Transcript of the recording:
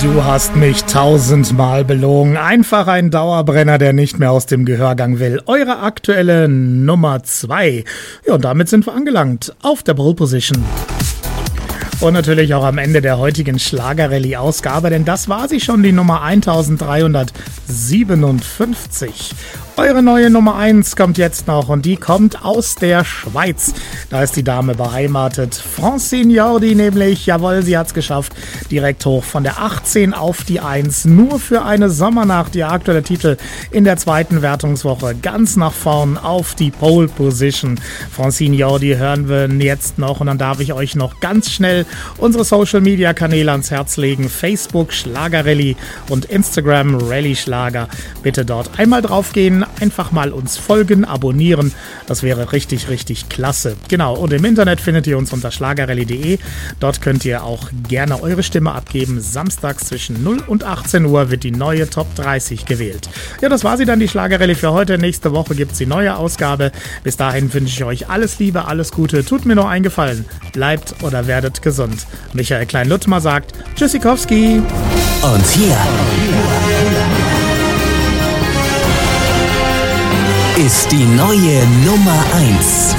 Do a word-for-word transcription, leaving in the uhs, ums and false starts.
Du hast mich tausendmal belogen. Einfach ein Dauerbrenner, der nicht mehr aus dem Gehörgang will. Eure aktuelle Nummer zwei. Ja, und damit sind wir angelangt auf der Pole Position. Und natürlich auch am Ende der heutigen Schlagerrallye-Ausgabe, denn das war sie schon, die Nummer eintausenddreihundertsiebenundfünfzig. Eure neue Nummer eins kommt jetzt noch und die kommt aus der Schweiz. Da ist die Dame beheimatet. Francine Jordi nämlich, jawohl, sie hat's geschafft. Direkt hoch von der achtzehn auf die eins. Nur für eine Sommernacht, ihr aktueller Titel in der zweiten Wertungswoche. Ganz nach vorn auf die Pole Position. Francine Jordi hören wir jetzt noch und dann darf ich euch noch ganz schnell unsere Social Media Kanäle ans Herz legen. Facebook Schlagerrallye und Instagram Rallye Schlager. Bitte dort einmal drauf gehen. Einfach mal uns folgen, abonnieren, das wäre richtig, richtig klasse. Genau, und im Internet findet ihr uns unter schlagerrallye punkt de. Dort könnt ihr auch gerne eure Stimme abgeben. Samstags zwischen null und achtzehn Uhr wird die neue Top dreißig gewählt. Ja, das war sie dann, die Schlagerrallye für heute. Nächste Woche gibt es die neue Ausgabe. Bis dahin wünsche ich euch alles Liebe, alles Gute. Tut mir nur einen Gefallen. Bleibt oder werdet gesund. Michael Klein-Luttmer sagt Tschüssikowski. Und hier ist die neue Nummer eins.